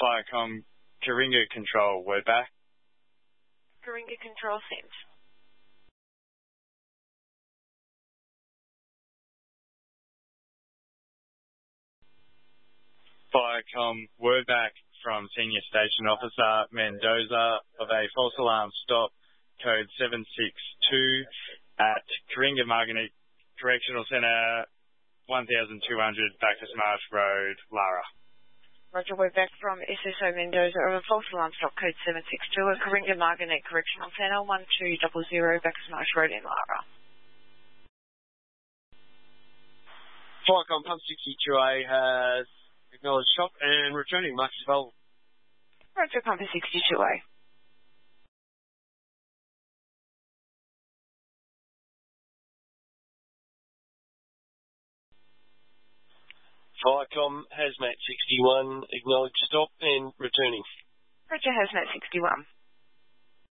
Viacom, Karinga Control, we're back. Karinga Control sent. Viacom, we're back from Senior Station Officer Mendoza of a false alarm stop, code 762 at Karinga Margate Correctional Centre, 1200 Bacchus Marsh Road, Lara. Roger, we're back from SSO Mendoza of a false alarm stop, code 762 at Karinga Margate Correctional Centre, 1200 Bacchus Marsh Road in Lara. Viacom Pump 62A has acknowledged shop and returning. Mark is available. Roger, Pump 62A. Viacom Hazmat 61 acknowledged stop and returning. Roger, Hazmat 61.